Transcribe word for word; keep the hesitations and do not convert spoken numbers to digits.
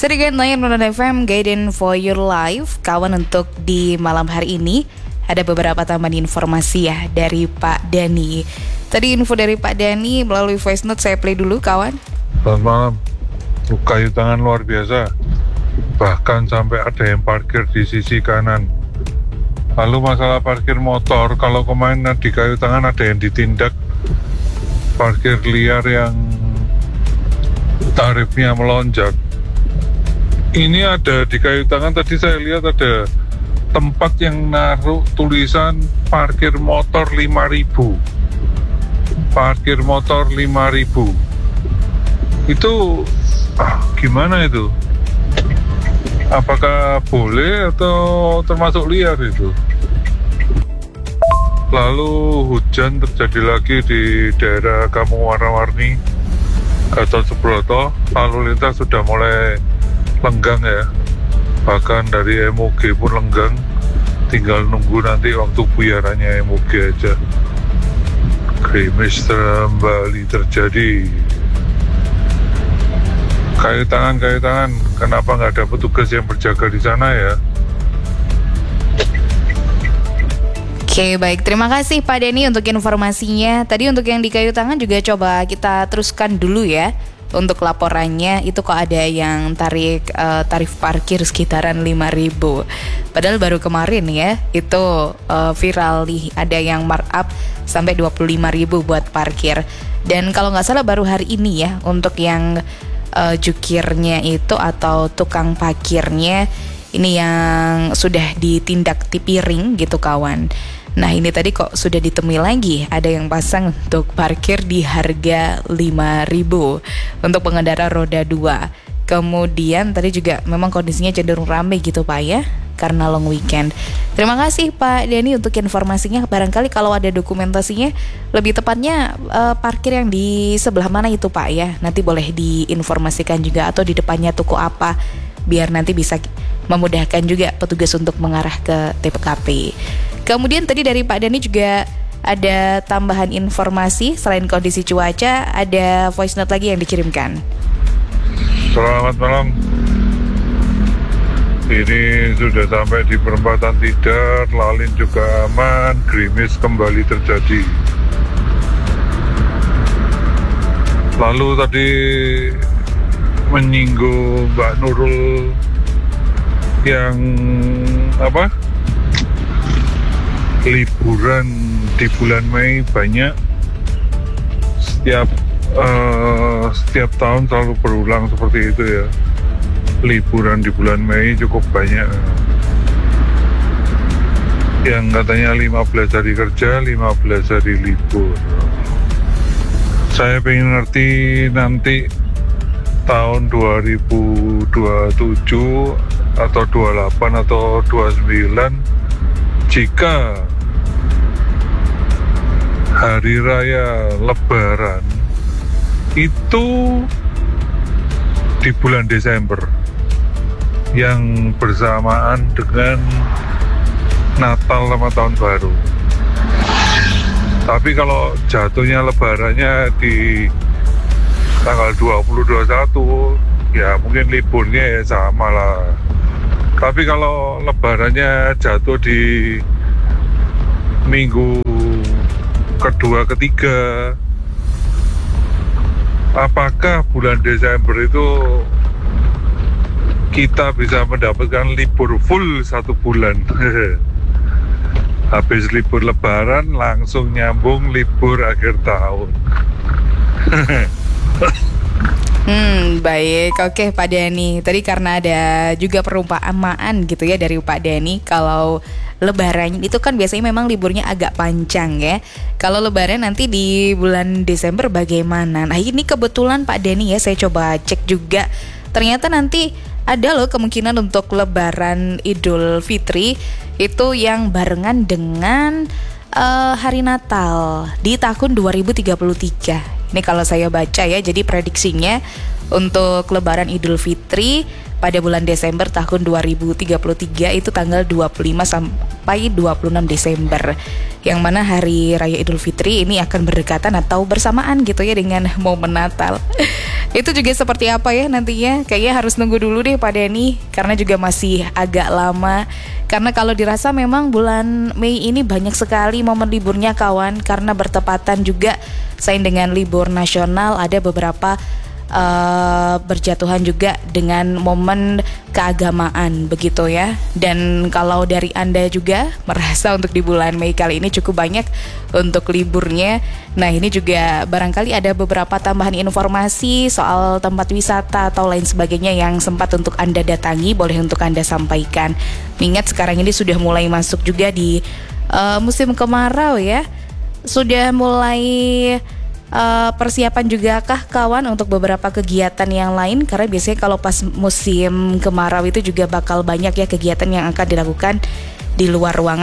Sedikit Nayan Nonton F M, Guiding for Your Life. Kawan, untuk di malam hari ini ada beberapa tambahan informasi ya dari Pak Dani. Tadi info dari Pak Dani melalui voice note, saya play dulu kawan. Selamat malam. Kayu tangan luar biasa. Bahkan sampai ada yang parkir di sisi kanan. Lalu masalah parkir motor, kalau kemarin di kayu tangan ada yang ditindak parkir liar yang tarifnya melonjak. Ini ada di kayu tangan, tadi saya lihat ada tempat yang naruh tulisan parkir motor lima ribu. Parkir motor lima ribu. Itu ah, gimana itu? Apakah boleh atau termasuk liar itu? Lalu hujan terjadi lagi di daerah Kampung Warna-Warni, Gatot Subroto. Lalu lintas sudah mulai lenggang ya, bahkan dari M O G pun lenggang, tinggal nunggu nanti waktu buyarannya M O G aja. Gerimis kembali terjadi. Kayu tangan, kayu tangan, kenapa nggak ada petugas yang berjaga di sana ya? Oke, baik, terima kasih Pak Denny untuk informasinya. Tadi untuk yang di kayu tangan juga coba kita teruskan dulu ya. Untuk laporannya itu kok ada yang tarik uh, tarif parkir sekitaran lima ribu. Padahal baru kemarin ya itu uh, viral nih, ada yang markup sampai dua puluh lima ribu buat parkir. Dan kalau nggak salah baru hari ini ya untuk yang uh, jukirnya itu atau tukang parkirnya ini yang sudah ditindak tipiring gitu kawan. Nah ini tadi kok sudah ditemui lagi ada yang pasang untuk parkir di harga lima ribu untuk pengendara roda dua. Kemudian tadi juga memang kondisinya cenderung ramai gitu Pak ya, karena long weekend. Terima kasih Pak Denny untuk informasinya. Barangkali kalau ada dokumentasinya, lebih tepatnya uh, parkir yang di sebelah mana itu Pak ya, nanti boleh diinformasikan juga, atau di depannya toko apa, biar nanti bisa memudahkan juga petugas untuk mengarah ke T P K P. Kemudian tadi dari Pak Dani juga ada tambahan informasi, selain kondisi cuaca, ada voice note lagi yang dikirimkan. Selamat malam. Ini sudah sampai di perempatan Tidar, lalin juga aman, gerimis kembali terjadi. Lalu tadi menyinggung Mbak Nurul yang apa? Liburan di bulan Mei banyak, setiap uh, setiap tahun selalu berulang seperti itu ya. Liburan di bulan Mei cukup banyak, yang katanya lima belas hari kerja, lima belas hari libur. Saya pengen ngerti nanti tahun dua ribu dua puluh tujuh atau dua puluh delapan atau dua puluh sembilan, jika hari raya Lebaran itu di bulan Desember yang bersamaan dengan Natal sama Tahun Baru. Tapi kalau jatuhnya Lebarannya di tanggal dua puluh dua puluh satu, ya mungkin liburnya ya sama lah. Tapi kalau Lebarannya jatuh di minggu kedua, ketiga, apakah bulan Desember itu kita bisa mendapatkan libur full satu bulan? Habis libur Lebaran langsung nyambung libur akhir tahun. Hmm, baik. Oke Pak Dani, tadi karena ada juga perumpamaan gitu ya dari Pak Dani, kalau Lebaran itu kan biasanya memang liburnya agak panjang ya. Kalau Lebaran nanti di bulan Desember bagaimana? Nah ini kebetulan Pak Dani ya, saya coba cek juga, ternyata nanti ada loh kemungkinan untuk Lebaran Idul Fitri itu yang barengan dengan uh, hari Natal di tahun dua ribu tiga puluh tiga. Ini kalau saya baca ya, jadi prediksinya untuk Lebaran Idul Fitri pada bulan Desember tahun dua ribu tiga puluh tiga itu tanggal dua puluh lima sampai dua puluh enam Desember. Yang mana hari Raya Idul Fitri ini akan berdekatan atau bersamaan gitu ya dengan momen Natal. Itu juga seperti apa ya nantinya? Kayaknya harus nunggu dulu deh Pak Denny, karena juga masih agak lama. Karena kalau dirasa memang bulan Mei ini banyak sekali momen liburnya kawan, karena bertepatan juga selain dengan libur nasional, ada beberapa uh, berjatuhan juga dengan momen keagamaan begitu ya. Dan kalau dari Anda juga merasa untuk di bulan Mei kali ini cukup banyak untuk liburnya, nah ini juga barangkali ada beberapa tambahan informasi soal tempat wisata atau lain sebagainya yang sempat untuk Anda datangi, boleh untuk Anda sampaikan. Ingat sekarang ini sudah mulai masuk juga di uh, musim kemarau ya. Sudah mulai Uh, persiapan juga kah kawan untuk beberapa kegiatan yang lain? Karena biasanya kalau pas musim kemarau itu juga bakal banyak ya kegiatan yang akan dilakukan di luar ruangan.